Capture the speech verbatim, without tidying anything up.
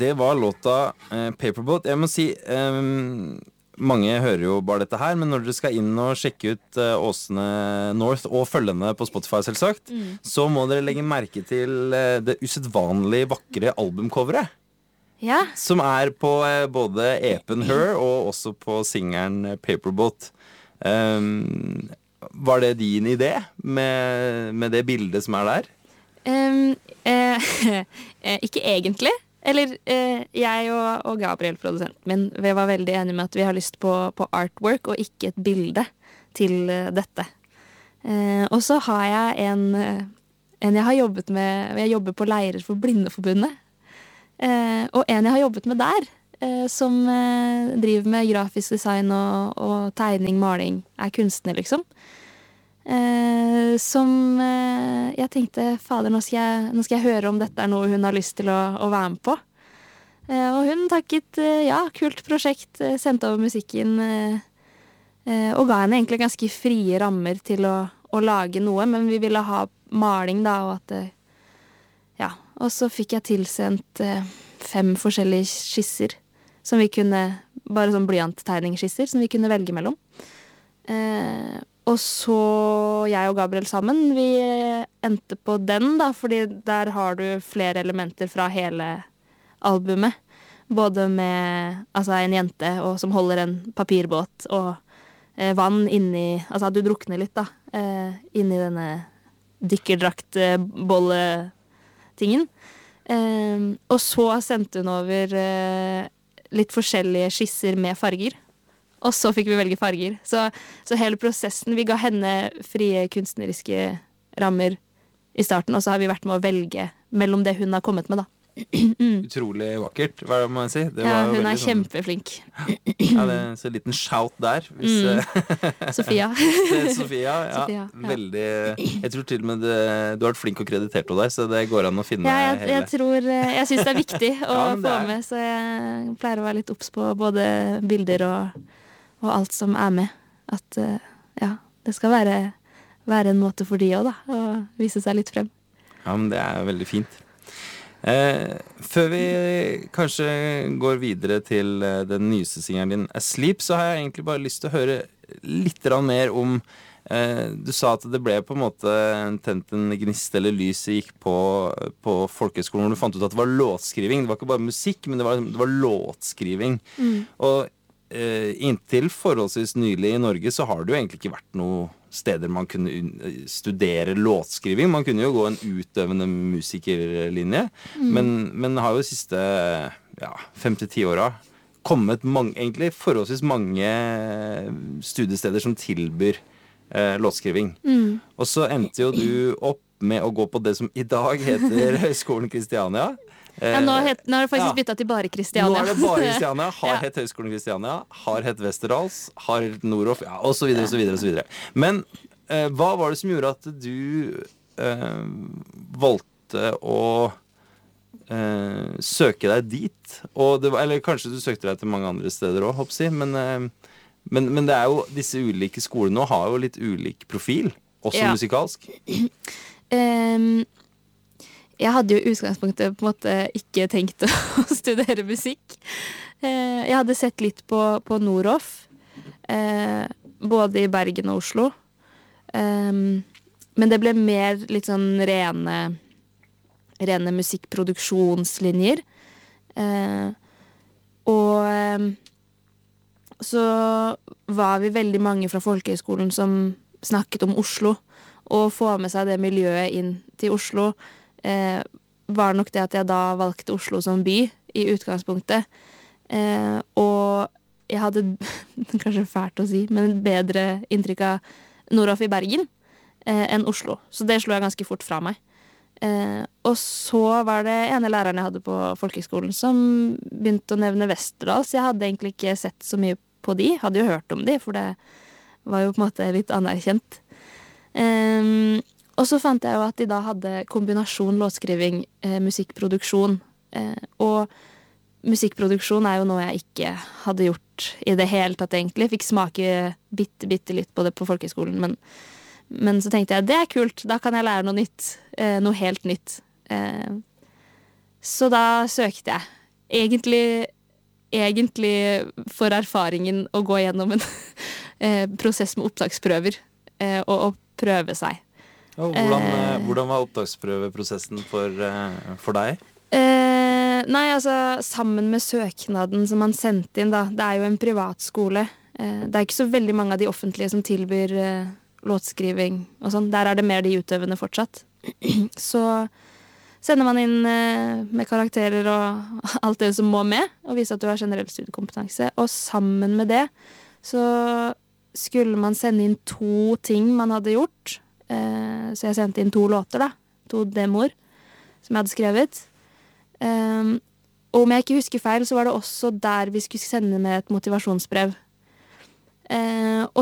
det var låta eh, Paperboat. Jeg må si eh, mange hører jo bare dette her, men når dere skal inn og sjekke ut eh, Åsne North og følge henne på Spotify selvsagt, mm. så må dere legge merke til eh, det usedvanlig vakre albumcoveret. Ja. Som er på eh, både E P-en Her og også på singeren Paperboat. Um, var det din idé med, med det bildet som er der? Um, eh, ikke egentlig. Eller eh, jeg og, og Gabriel, produsenten min, vi var veldig enige med at vi har lyst på, på artwork og ikke et bilde til uh, dette. Eh, og så har jeg en, en jeg har jobbet med, jeg jobber på leirer for Blindeforbundet. Eh, og en jeg har jobbet med der, eh, som eh, driver med grafisk design og, og tegning, maling, er kunstner liksom. Eh, som eh, jeg tenkte, fader, nå skal jeg, nå skal jeg høre om dette er noe hun har lyst til å, å være med på. Eh, og hun takket, eh, ja, kult prosjekt, eh, sendte over musikken, eh, eh, og ga henne egentlig ganske frie rammer til å, å lage noe, men vi ville ha maling da, og at, eh, ja, og så fikk jeg tilsendt eh, fem forskjellige skisser, som vi kunne, bare sånn blyanttegningsskisser, som vi kunne velge mellom. Eh, Og så jeg og Gabriel sammen, vi endte på den da, fordi der har du flere elementer fra hele albumet. Både med altså, en jente og, som holder en papirbåt, og eh, vann inni, altså at du drukner litt da, eh, inni denne dykkerdrakt-bolle-tingen. Eh, og så sendte hun over eh, litt forskjellige skisser med farger. Og så fikk vi velge farger. Så, så hele prosessen, vi ga henne frie kunstneriske rammer i starten, og så har vi vært med å velge mellom det hun har kommet med, da. Utrolig vakkert, hva må jeg si? Det ja, var hun er sånn, kjempeflink. Ja, det er så en liten shout der. Hvis, mm. Sofia. Sofia, ja. Sofia, ja. Veldig, jeg tror til og med det, du har vært flink og kreditert henne der, så det går an å finne ja, jeg, hele. Jeg tror, jeg synes det er viktig å ja, få med, så jeg pleier å være litt obs på både bilder og og alt som er med, at uh, ja, det skal være, være en måte for de også da, å vise seg litt frem. Ja, men det er veldig fint. Eh, før vi kanskje går videre til uh, den nyeste singeren din, Asleep, så har jeg egentlig bare lyst til å høre litt mer om, uh, du sa at det ble på en måte tent en gnist eller lys gikk på, på folkehøyskolen, hvor du fant ut at det var låtskriving, det var ikke bare musikk, men det var, det var låtskriving. Mm. Og inntil forholdsvis nylig i Norge så har det jo egentlig ikke vært noen steder man kunne studere låtskriving. Man kunne jo gå en utøvende musikerlinje, mm. men, men har jo de siste ja, fem til ti åra kommet mange, egentlig forholdsvis mange studiesteder som tilbyr eh, låtskriving. Mm. Og så endte jo du opp med å gå på det som i dag heter Høgskolen Kristiania. Ja, nå, het, nå har det faktisk ja. byttet til bare Kristiania. Nå er det bare Kristiania, har ja. hett Høgskolen Kristiania, har hett Westerdals, har hett Nordhoff, ja, og så videre, og så videre, og så videre. Men eh, hva var det som gjorde at du eh, valgte å eh, søke deg dit? Og det var, eller kanskje du søkte deg til mange andre steder også, håper jeg, men, eh, men, men det er jo, disse ulike skolene nå har jo litt ulik profil, også ja. musikalsk. Um Jeg hadde jo i utgangspunktet på en måte ikke tenkt å studere musikk. Jeg hadde sett litt på, på Nordhoff, både i Bergen og Oslo. Men det ble mer litt sånn rene, rene musikkproduksjonslinjer. Og så var vi veldig mange fra folkehøyskolen som snakket om Oslo, og få med seg det miljøet inn til Oslo. Eh, var nok det at jeg da valgte Oslo som by i utgangspunktet. Eh, og jeg hadde, kanskje fælt å si, men bedre inntrykk av Nordhoff i Bergen eh, enn Oslo. Så det slo jeg ganske fort fra meg. Eh, og så var det ene læreren jeg hadde på folkehøyskolen som begynte å nevne Westerdals. Jeg hadde egentlig ikke sett så mye på de, hadde jo hørt om de, for det var jo på en måte litt anerkjent. Eh, Og så fant jeg jo at de da hadde kombinasjon låtskriving, eh, musikkproduksjon. Eh, og musikkproduksjon er jo noe jeg ikke hadde gjort i det hele tatt egentlig. Fikk smake bitte, bitte litt på det på folkehøyskolen. Men, men så tenkte jeg, det er kult, da kan jeg lære noe nytt. Eh, noe helt nytt. Eh, så da søkte jeg egentlig, egentlig for erfaringen å gå gjennom en eh, prosess med opptaksprøver eh, og, og prøve seg. Og hvordan, eh, hvordan var opptaksprøveprosessen for, eh, for deg? Eh, nei, altså, sammen med søknaden som man sendte inn, da. Det er jo en privatskole. Eh, det er ikke så veldig mange av de offentlige som tilbyr eh, låtskriving og sånn. Der er det mer de utøvende fortsatt. Så sender man inn eh, med karakterer og alt det som må med, og viser at du har generell studiekompetanse. Og sammen med det så skulle man sende inn to ting man hadde gjort. Eh, så jeg sendte inn to låter, da. To demoer som jeg hadde skrevet. Um, og om jeg ikke husker feil, så var det også der vi skulle sende med et motivasjonsbrev. Uh, og